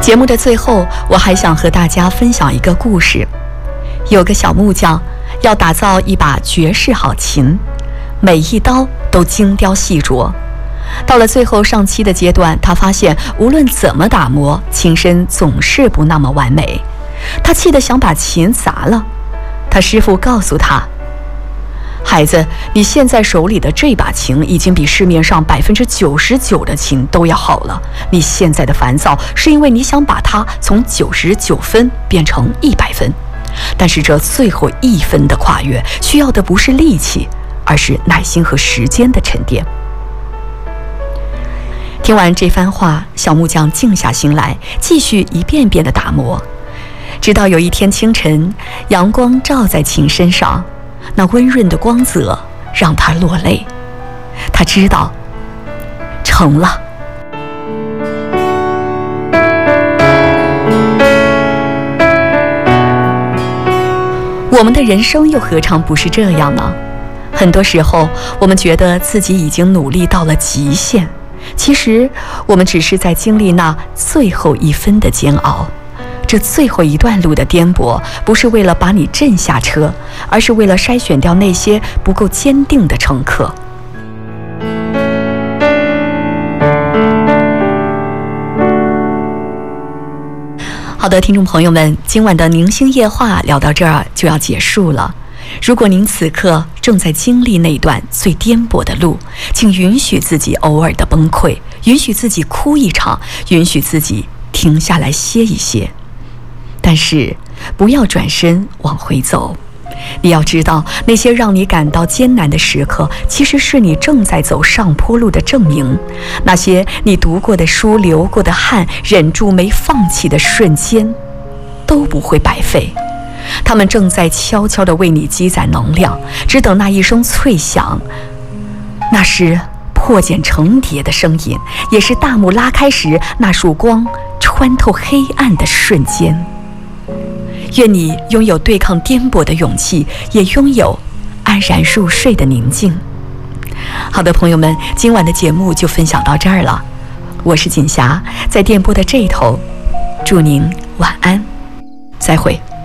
节目的最后，我还想和大家分享一个故事。有个小木匠要打造一把绝世好琴，每一刀都精雕细琢。到了最后上漆的阶段，他发现无论怎么打磨，琴身总是不那么完美。他气得想把琴砸了。他师傅告诉他：孩子，你现在手里的这把琴已经比市面上99%的琴都要好了。你现在的烦躁是因为你想把它从99分变成100分，但是这最后1分的跨越需要的不是力气，而是耐心和时间的沉淀。听完这番话，小木匠静下心来，继续一遍遍地打磨，直到有一天清晨，阳光照在琴身上，那温润的光泽让他落泪。他知道，成了。我们的人生又何尝不是这样呢？很多时候，我们觉得自己已经努力到了极限，其实我们只是在经历那最后1分的煎熬。这最后一段路的颠簸，不是为了把你震下车，而是为了筛选掉那些不够坚定的乘客。好的，听众朋友们，今晚的宁星夜话聊到这儿就要结束了。如果您此刻正在经历那段最颠簸的路，请允许自己偶尔的崩溃，允许自己哭一场，允许自己停下来歇一歇。但是不要转身往回走，你要知道，那些让你感到艰难的时刻，其实是你正在走上坡路的证明。那些你读过的书、流过的汗、忍住没放弃的瞬间，都不会白费。他们正在悄悄地为你积攒能量，只等那一声脆响。那是破茧成蝶的声音，也是大幕拉开时那束光穿透黑暗的瞬间。愿你拥有对抗颠簸的勇气，也拥有安然入睡的宁静。好的，朋友们，今晚的节目就分享到这儿了。我是锦霞，在电波的这一头，祝您晚安，再会。